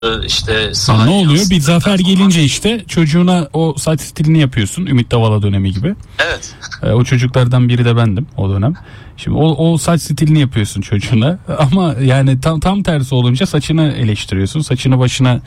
işte ne oluyor? Bir zafer gelince işte çocuğuna o saç stilini yapıyorsun. Ümit Davala dönemi gibi. Evet. O çocuklardan biri de bendim o dönem. Şimdi o saç stilini yapıyorsun çocuğuna ama yani tam tersi olunca saçını eleştiriyorsun. Saçını başına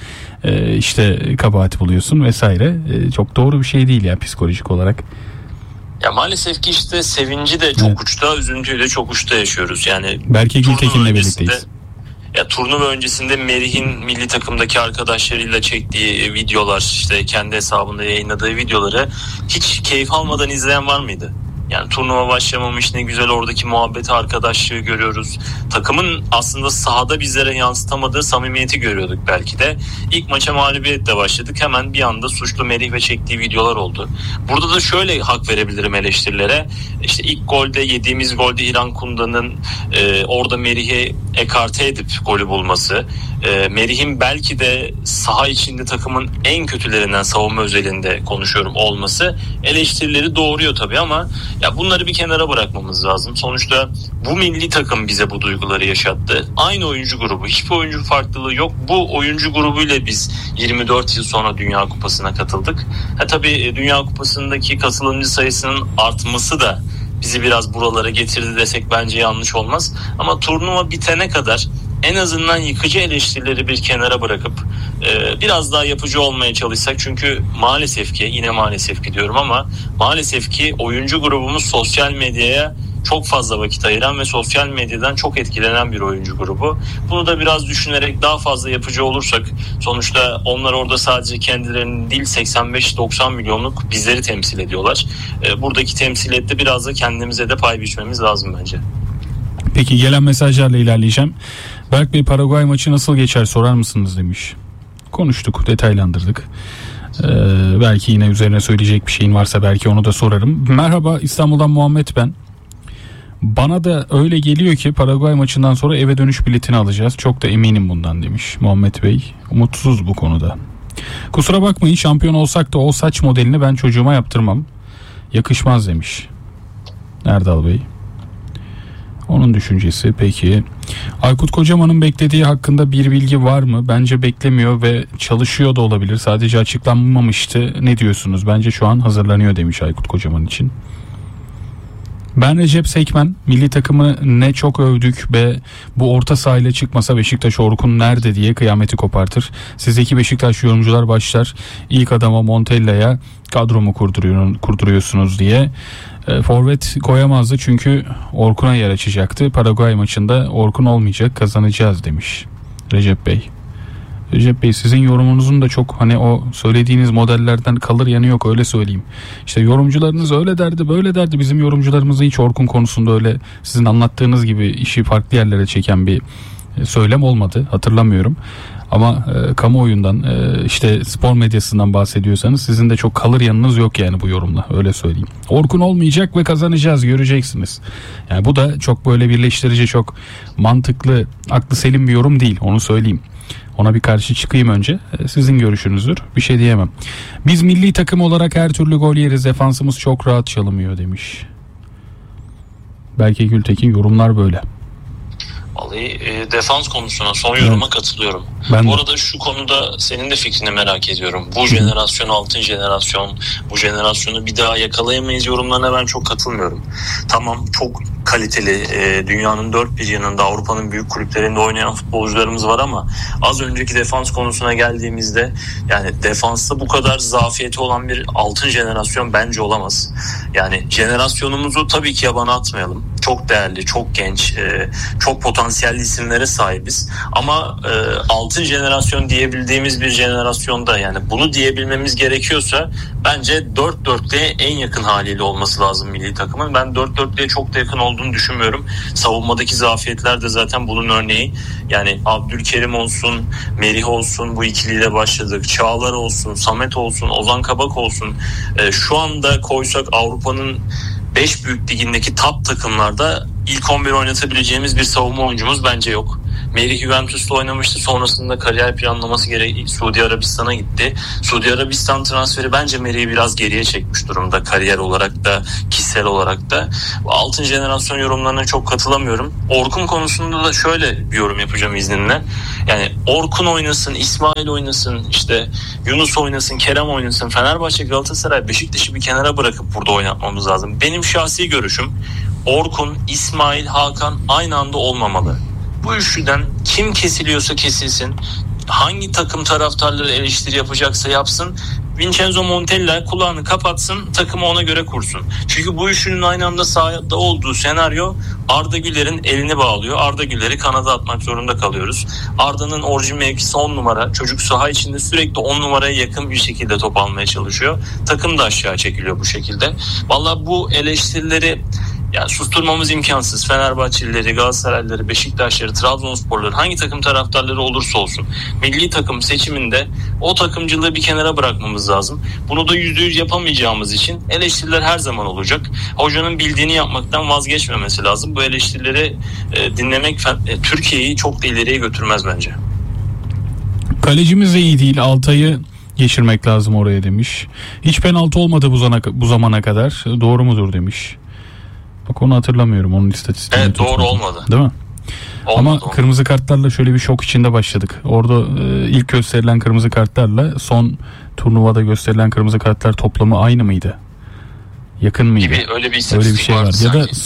işte kabahat buluyorsun vesaire. Çok doğru bir şey değil ya psikolojik olarak. Ya maalesef ki işte sevinci de çok uçta, üzüntüyü de çok uçta yaşıyoruz. Yani Berke Gültekin'le birlikteyiz. Ya turnuva öncesinde Merih'in milli takımdaki arkadaşlarıyla çektiği videolar, işte kendi hesabında yayınladığı videoları hiç keyif almadan izleyen var mıydı? Yani turnuva başlamamış, ne güzel oradaki muhabbeti, arkadaşlığı görüyoruz. Takımın aslında sahada bizlere yansıtamadığı samimiyeti görüyorduk belki de. İlk maça mağlubiyetle başladık. Hemen bir anda suçlu Merih ve çektiği videolar oldu. Burada da şöyle hak verebilirim eleştirilere. İşte ilk golde, yediğimiz golde İlhan Kunda'nın orada Merih'i ekarte edip golü bulması. Merih'in belki de saha içinde takımın en kötülerinden, savunma özelinde konuşuyorum, olması eleştirileri doğuruyor tabii ama ya bunları bir kenara bırakmamız lazım. Sonuçta bu milli takım bize bu duyguları yaşattı. Aynı oyuncu grubu, hiçbir oyuncu farklılığı yok. Bu oyuncu grubuyla biz 24 yıl sonra Dünya Kupası'na katıldık. Tabii Dünya Kupası'ndaki katılımcı sayısının artması da bizi biraz buralara getirdi desek bence yanlış olmaz. Ama turnuva bitene kadar en azından yıkıcı eleştirileri bir kenara bırakıp biraz daha yapıcı olmaya çalışsak. Çünkü maalesef ki, yine maalesef ki diyorum ama maalesef ki oyuncu grubumuz sosyal medyaya çok fazla vakit ayıran ve sosyal medyadan çok etkilenen bir oyuncu grubu. Bunu da biraz düşünerek daha fazla yapıcı olursak, sonuçta onlar orada sadece kendilerinin değil 85-90 milyonluk bizleri temsil ediyorlar. Buradaki temsiliyette biraz da kendimize de pay biçmemiz lazım bence. Peki gelen mesajlarla ilerleyeceğim. Berk Bey, Paraguay maçı nasıl geçer sorar mısınız demiş. Konuştuk, detaylandırdık. Belki yine üzerine söyleyecek bir şeyin varsa belki onu da sorarım. Merhaba, İstanbul'dan Muhammed ben. Bana da öyle geliyor ki Paraguay maçından sonra eve dönüş biletini alacağız. Çok da eminim bundan demiş Muhammed Bey. Umutsuz bu konuda. Kusura bakmayın, şampiyon olsak da o saç modelini ben çocuğuma yaptırmam. Yakışmaz demiş Erdal Bey. Onun düşüncesi. Peki Aykut Kocaman'ın beklediği hakkında bir bilgi var mı? Bence beklemiyor ve çalışıyor da olabilir. Sadece açıklanmamıştı. Ne diyorsunuz? Bence şu an hazırlanıyor demiş Aykut Kocaman için. Ben Recep Sekmen, milli takımı ne çok övdük ve bu orta sahayla çıkmasa Beşiktaş Orkun nerede diye kıyameti kopartır. Sizdeki Beşiktaş yorumcular başlar ilk adama Montella'ya kadromu kurduruyorsunuz diye. Forvet koyamazdı çünkü Orkun'a yer açacaktı. Paraguay maçında Orkun olmayacak, kazanacağız demiş Recep Bey. Recep Bey, sizin yorumunuzun da çok hani o söylediğiniz modellerden kalır yanı yok, öyle söyleyeyim. İşte yorumcularınız öyle derdi böyle derdi. Bizim yorumcularımızın hiç Orkun konusunda öyle sizin anlattığınız gibi işi farklı yerlere çeken bir söylem olmadı, hatırlamıyorum. Ama kamuoyundan işte spor medyasından bahsediyorsanız sizin de çok kalır yanınız yok yani bu yorumla, öyle söyleyeyim. Orkun olmayacak ve kazanacağız, göreceksiniz. Yani bu da çok böyle birleştirici, çok mantıklı, aklı selim bir yorum değil, onu söyleyeyim. Ona bir karşı çıkayım önce. Sizin görüşünüzdür. Bir şey diyemem. Biz milli takım olarak her türlü gol yeriz. Defansımız çok rahat çalımıyor demiş Berke Gültekin. Yorumlar böyle. Vallahi defans konusuna, son yoruma katılıyorum. Bu arada şu konuda senin de fikrini merak ediyorum. Bu jenerasyon altın jenerasyon, bu jenerasyonu bir daha yakalayamayız yorumlarına ben çok katılmıyorum. Tamam, çok kaliteli, dünyanın dört bir yanında, Avrupa'nın büyük kulüplerinde oynayan futbolcularımız var ama az önceki defans konusuna geldiğimizde yani defansta bu kadar zafiyeti olan bir altın jenerasyon bence olamaz. Yani jenerasyonumuzu tabii ki yabana atmayalım. Çok değerli, çok genç, çok potansiyelli isimlere sahibiz. Ama altın jenerasyon diyebildiğimiz bir jenerasyonda, yani bunu diyebilmemiz gerekiyorsa bence 4-4'lüğe en yakın haliyle olması lazım milli takımın. Ben 4-4'lüğe çok da yakın olduğunu düşünmüyorum. Savunmadaki zafiyetler de zaten bunun örneği. Yani Abdülkerim olsun, Merih olsun, bu ikiliyle başladık. Çağlar olsun, Samet olsun, Ozan Kabak olsun. Şu anda koysak Avrupa'nın 5 büyük ligindeki top takımlarda ilk 11 oynatabileceğimiz bir savunma oyuncumuz bence yok. Merih Juventus'ta oynamıştı. Sonrasında kariyer planlaması gereği Suudi Arabistan'a gitti. Suudi Arabistan transferi bence Merih'i biraz geriye çekmiş durumda. Kariyer olarak da, kişisel olarak da. Altın jenerasyon yorumlarına çok katılamıyorum. Orkun konusunda da şöyle bir yorum yapacağım izninle. Yani Orkun oynasın, İsmail oynasın, işte Yunus oynasın, Kerem oynasın. Fenerbahçe, Galatasaray, Beşiktaş'ı bir kenara bırakıp burada oynatmamız lazım. Benim şahsi görüşüm, Orkun, İsmail, Hakan aynı anda olmamalı. Bu üçlüden kim kesiliyorsa kesilsin. Hangi takım taraftarları eleştiri yapacaksa yapsın. Vincenzo Montella kulağını kapatsın, takımı ona göre kursun. Çünkü bu üçlünün aynı anda sahada olduğu senaryo Arda Güler'in elini bağlıyor. Arda Güler'i kanada atmak zorunda kalıyoruz. Arda'nın orijin mevkisi 10 numara. Çocuk saha içinde sürekli 10 numaraya yakın bir şekilde top almaya çalışıyor. Takım da aşağı çekiliyor bu şekilde. Vallahi bu eleştirileri yani susturmamız imkansız. Fenerbahçelileri, Galatasaraylıları, Beşiktaşları, Trabzonsporları, hangi takım taraftarları olursa olsun milli takım seçiminde o takımcılığı bir kenara bırakmamız lazım. Bunu da %100 yapamayacağımız için eleştiriler her zaman olacak. Hocanın bildiğini yapmaktan vazgeçmemesi lazım. Bu eleştirileri dinlemek Türkiye'yi çok da ileriye götürmez bence. Kalecimiz de iyi değil. Altay'ı geçirmek lazım oraya demiş. Hiç penaltı olmadı bu zamana kadar. Doğru mudur demiş. Bak onu hatırlamıyorum, onun istatistiğini. Evet, doğru olmadı. Değil mi? Ama Olmadı. kırmızı kartlarla şöyle bir şok içinde başladık. Orada ilk gösterilen kırmızı kartlarla son turnuvada gösterilen kırmızı kartlar toplamı aynı mıydı? Yakın mıydı? Gibi öyle bir istatistik var. sanki. Ya da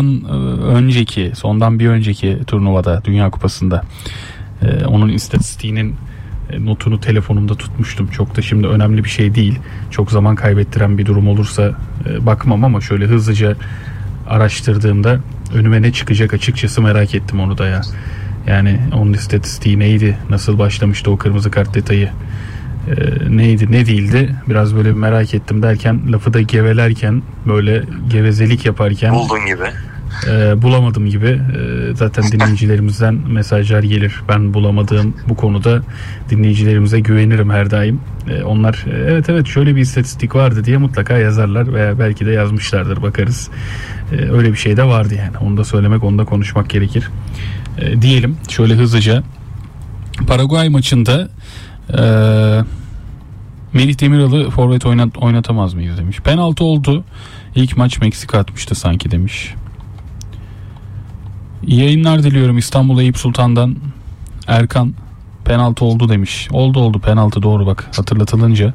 sondan bir önceki turnuvada, Dünya Kupası'nda onun istatistiğinin notunu telefonumda tutmuştum. Çok da şimdi önemli bir şey değil. Çok zaman kaybettiren bir durum olursa bakmam ama şöyle hızlıca araştırdığımda önüme ne çıkacak açıkçası merak ettim onu da ya. Yani onun istatistiği neydi? Nasıl başlamıştı o kırmızı kart detayı? Neydi, ne değildi? Biraz böyle merak ettim derken, lafı da gevelerken, böyle gevezelik yaparken buldun gibi. Bulamadım gibi. Zaten dinleyicilerimizden mesajlar gelir. Ben bulamadığım bu konuda dinleyicilerimize güvenirim her daim. Onlar evet şöyle bir istatistik vardı diye mutlaka yazarlar veya belki de yazmışlardır, bakarız. Öyle bir şey de vardı yani. Onu da söylemek, onu da konuşmak gerekir. Diyelim şöyle hızlıca. Paraguay maçında Melih Demiral'ı forvet oynatamaz mıyız demiş. Penaltı oldu. İlk maç Meksika atmıştı sanki demiş. İyi yayınlar diliyorum İstanbul Eyüp Sultan'dan Erkan. Penaltı oldu demiş. Oldu penaltı, doğru bak, hatırlatılınca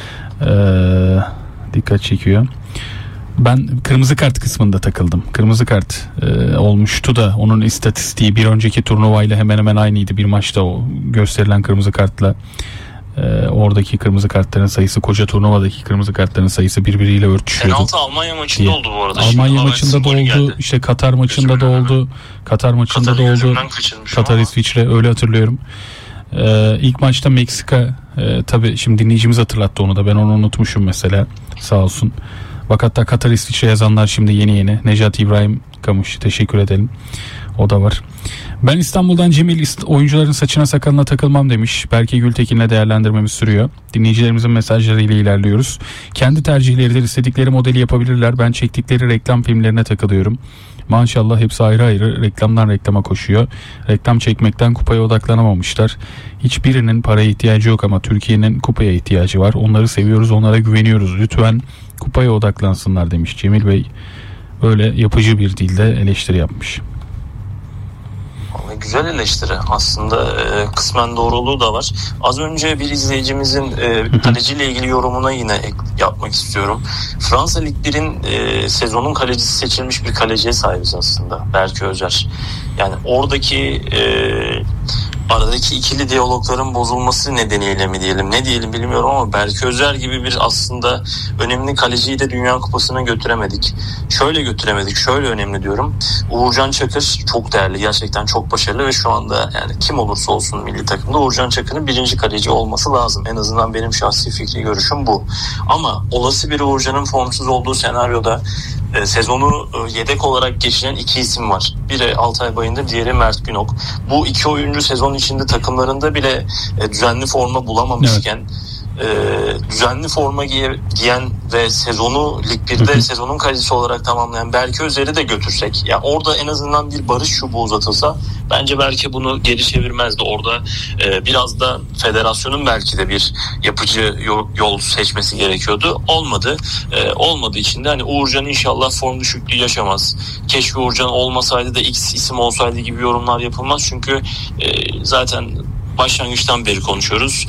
dikkat çekiyor. Ben kırmızı kart kısmında takıldım. Kırmızı kart olmuştu da onun istatistiği bir önceki turnuvayla hemen hemen aynıydı. Bir maçta o gösterilen kırmızı kartla oradaki kırmızı kartların sayısı, koca turnuvadaki kırmızı kartların sayısı birbiriyle örtüşüyordu. Penaltı Almanya maçında diye. oldu bu arada. Almanya maçında da oldu. İşte Katar maçında da oldu. Katar maçında da oldu. Katar İsviçre, öyle hatırlıyorum. İlk maçta Meksika, tabii şimdi dinleyicimiz hatırlattı onu da, ben onu unutmuşum mesela, sağ olsun. Bak hatta Katar İsviçre yazanlar şimdi yeni Necati İbrahim Kamış, teşekkür edelim, o da var. Ben İstanbul'dan Cemil, oyuncuların saçına sakalına takılmam demiş. Berke Gültekin'le değerlendirmemiz sürüyor. Dinleyicilerimizin mesajlarıyla ilerliyoruz. Kendi tercihleridir, istedikleri modeli yapabilirler. Ben çektikleri reklam filmlerine takılıyorum. Maşallah hepsi ayrı ayrı reklamdan reklama koşuyor. Reklam çekmekten kupaya odaklanamamışlar. Hiçbirinin paraya ihtiyacı yok ama Türkiye'nin kupaya ihtiyacı var. Onları seviyoruz, onlara güveniyoruz. Lütfen kupaya odaklansınlar demiş Cemil Bey. Böyle yapıcı bir dilde eleştiri yapmış. Güzel eleştiri. Aslında kısmen doğruluğu da var. Az önce bir izleyicimizin kaleciyle ilgili yorumuna yine yapmak istiyorum. Fransa Lig 1'in sezonun kalecisi seçilmiş bir kaleciye sahibiz aslında. Berke Özer. Yani oradaki aradaki ikili diyalogların bozulması nedeniyle mi diyelim, ne diyelim bilmiyorum ama Berke Özer gibi bir aslında önemli kaleciyi de Dünya Kupası'na götüremedik. Şöyle önemli diyorum. Uğurcan Çakır çok değerli, gerçekten çok başarılı ve şu anda yani kim olursa olsun milli takımda Uğurcan Çakır'ın birinci kaleci olması lazım. En azından benim şahsi fikri görüşüm bu. Ama olası bir Uğurcan'ın formsuz olduğu senaryoda sezonu yedek olarak geçiren iki isim var. Biri Altay Bayındır, diğeri Mert Günok. Bu iki oyuncu sezon içinde takımlarında bile düzenli forma bulamamışken düzenli forma giyen ve sezonu Lig 1'de sezonun kalecisi olarak tamamlayan Berke Özer'i de götürsek, ya orada en azından bir barış çubuğu uzatılsa bence Berke bunu geri çevirmezdi. Orada biraz da federasyonun belki de bir yapıcı yol seçmesi gerekiyordu. Olmadığı için de hani Uğurcan inşallah form düşüklüğü yaşamaz. Keşke Uğurcan olmasaydı da X isim olsaydı gibi yorumlar yapılmaz. Çünkü zaten başlangıçtan beri konuşuyoruz.